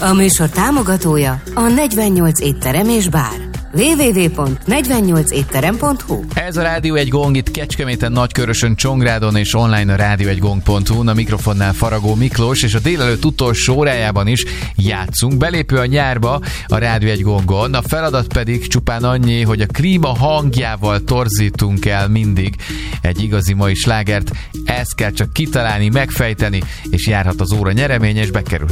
A műsor támogatója a 48 étterem és bár. www.48etterem.hu. Ez a Rádió Egy Gong itt Kecskeméten, Nagykörösön, Csongrádon és online a rádióegygong.hu. A mikrofonnál Faragó Miklós, és a délelőtt utolsó órájában is játszunk. Belépő a nyárba a Rádió Egy Gongon. A feladat pedig csupán annyi, hogy a klíma hangjával torzítunk el mindig egy igazi mai slágert. Ezt kell csak kitalálni, megfejteni, és járhat az óra nyereményes, bekerül